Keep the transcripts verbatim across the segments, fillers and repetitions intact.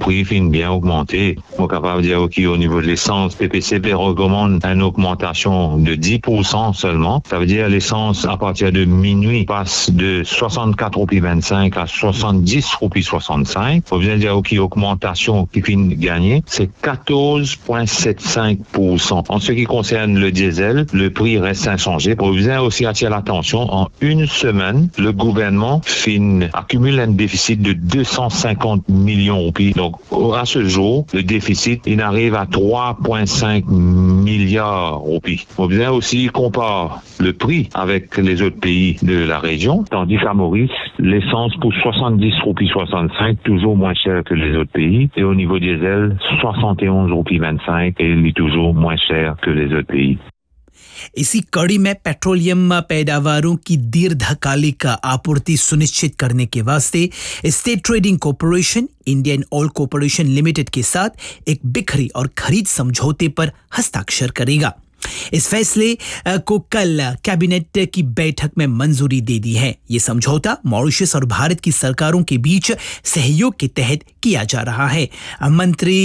prix fin bien augmenté. On est capable de dire qu'au niveau de l'essence, P P C P recommande une augmentation de dix pour cent seulement. Ça veut dire l'essence à partir de minuit passe de soixante-quatre roupies vingt-cinq à soixante-dix roupies soixante-cinq. Faut bien dire qu'une augmentation qui fin gagner, c'est quatorze virgule soixante-quinze pour cent. En ce qui concerne le diesel, le prix reste inchangé. Faut bien aussi attirer l'attention, en une semaine, le gouvernement fin accumule un déficit de deux cent cinquante millions de roupies. Donc, à ce jour, le déficit, il arrive à trois virgule cinq milliards de roupies. On bien aussi compare le prix avec les autres pays de la région, tandis qu'à Maurice, l'essence pour soixante-dix roupies soixante-cinq, toujours moins cher que les autres pays, et au niveau diesel, soixante et onze roupies vingt-cinq, et il est toujours moins cher que les autres pays. इसी कड़ी में petroleum पैदावारों की दीर्घकालिक आपूर्ति सुनिश्चित करने के वास्ते state trading corporation Indian oil corporation limited के साथ एक बिक्री और खरीद समझौते पर हस्ताक्षर करेगा। इस फैसले को कल कैबिनेट की बैठक में मंजूरी दे दी है। ये समझौता मॉरिशस और भारत की सरकारों के बीच सहयोग के तहत किया जा रहा है। मंत्री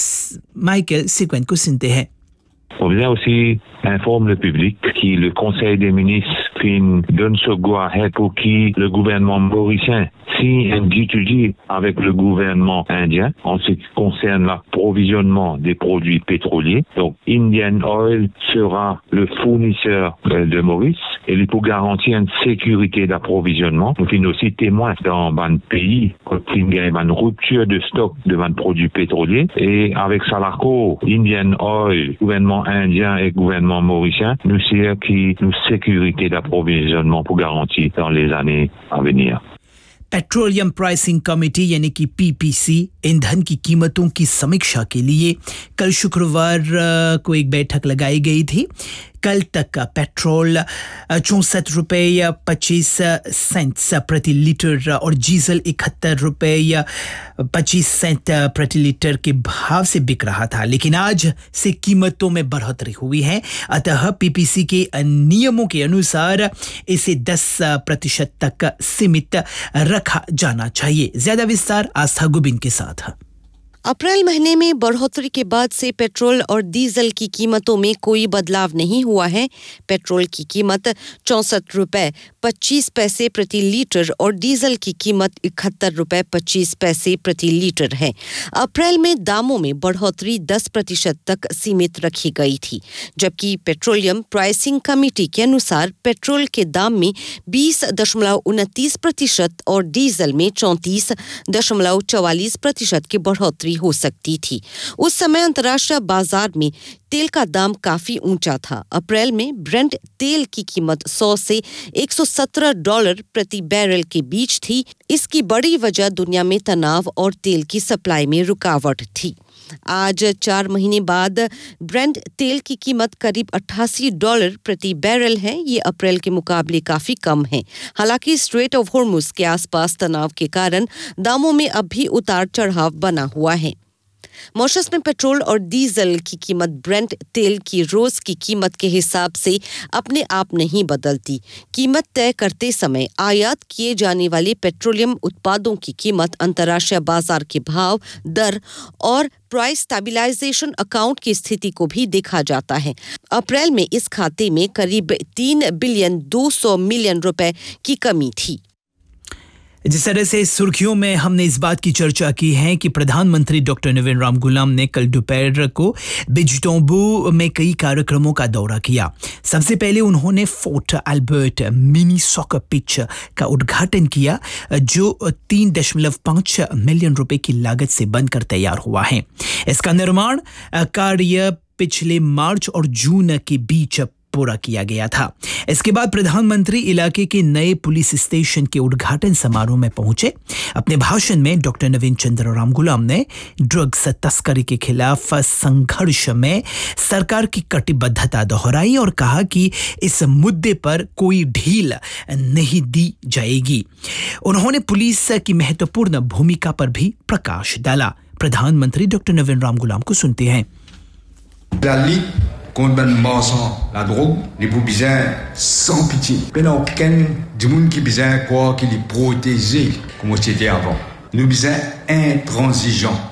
माइकल सिक्वेन को सुनते हैं। On vient aussi informe le public que le Conseil des ministres donne ce go-ahead pour qui le gouvernement mauricien signe un D deux D avec le gouvernement indien en ce qui concerne l'approvisionnement des produits pétroliers. Donc, Indian Oil sera le fournisseur de Maurice et il pour garantir une sécurité d'approvisionnement. Nous sommes aussi témoins dans un pays qui a une rupture de stock de produits pétroliers et avec Salarco, Indian Oil, gouvernement indien et gouvernement mauricien, nous sert qui nous sécurité d'approvisionnement pour garantir dans les années à venir. Petroleum pricing committee यानी कि PPC ईंधन की कीमतों की समीक्षा के लिए कल शुक्रवार को एक बैठक लगाई गई थी। कल तक का पेट्रोल चौंसठ रुपये पच्चीस सेंट्स प्रति लीटर और डीजल इकहत्तर रुपये पच्चीस सेंट प्रति लीटर के भाव से बिक रहा था, लेकिन आज से कीमतों में बढ़ोतरी हुई है। अतः पीपीसी के नियमों के अनुसार इसे दस प्रतिशत तक सीमित रखा जाना चाहिए। ज्यादा विस्तार आस्था गुबिन के साथ। अप्रैल महीने में बढ़ोतरी के बाद से पेट्रोल और डीजल की कीमतों में कोई बदलाव नहीं हुआ है। पेट्रोल की कीमत चौंसठ रुपए पच्चीस पैसे प्रति लीटर और डीजल की कीमत इकहत्तर रुपए पच्चीस पैसे प्रति लीटर है। अप्रैल में दामों में बढ़ोतरी दस प्रतिशत तक सीमित रखी गई थी, जबकि पेट्रोलियम प्राइसिंग कमेटी के अनुसार पेट्रोल के दाम में बीस दशमलव उनतीस प्रतिशत और डीजल में चौंतीस दशमलव चवालीस प्रतिशत की बढ़ोतरी हो सकती थी। उस समय अंतर्राष्ट्रीय बाजार में तेल का दाम काफी ऊंचा था। अप्रैल में ब्रेंट तेल की कीमत सौ से एक सौ सत्रह डॉलर प्रति बैरल के बीच थी। इसकी बड़ी वजह दुनिया में तनाव और तेल की सप्लाई में रुकावट थी। आज चार महीने बाद ब्रेंट तेल की कीमत करीब अट्ठासी डॉलर प्रति बैरल है। ये अप्रैल के मुकाबले काफी कम है। हालांकि स्ट्रेट ऑफ हॉर्मुज के आसपास तनाव के कारण दामों में अब भी उतार चढ़ाव बना हुआ है। मॉरिशस में पेट्रोल और डीजल की कीमत ब्रेंट तेल की रोज की कीमत के हिसाब से अपने आप नहीं बदलती। कीमत तय करते समय आयात किए जाने वाले पेट्रोलियम उत्पादों की कीमत अंतर्राष्ट्रीय बाजार के भाव, दर और प्राइस स्टेबलाइजेशन अकाउंट की स्थिति को भी देखा जाता है। अप्रैल में इस खाते में करीब तीन बिलियन दो सौ मिलियन रुपए की कमी थी। जिस तरह से सुर्खियों में हमने इस बात की चर्चा की है कि प्रधानमंत्री डॉक्टर नवीन राम गुलाम ने कल दोपहर को बिजटोम्बू में कई कार्यक्रमों का दौरा किया। सबसे पहले उन्होंने fort Albert mini soccer pitch का उद्घाटन किया, जो तीन दशमलव पाँच मिलियन रुपए की लागत से बनकर तैयार हुआ है। इसका निर्माण कार्य पिछले मार्च और जून के बीच पूरा किया गया था। इसके बाद प्रधानमंत्री इलाके के नए पुलिस स्टेशन के उद्घाटन समारोह में पहुंचे। अपने भाषण में डॉक्टर नवीन चंद्र राम गुलाम ने ड्रग्स तस्करी के खिलाफ संघर्ष में सरकार की कटिबद्धता दोहराई और कहा कि इस मुद्दे पर कोई ढील नहीं दी जाएगी। उन्होंने पुलिस की महत्वपूर्ण भूमिका पर भी प्रकाश डाला। प्रधानमंत्री डॉक्टर नवीन राम गुलाम को सुनते हैं। Contre le mensonge, la drogue, les bouts bizarres, sans pitié. Il n'y a aucun du monde qui bizarre quoi qu'il est protégé comme c'était avant. Nous bizarres intransigeants.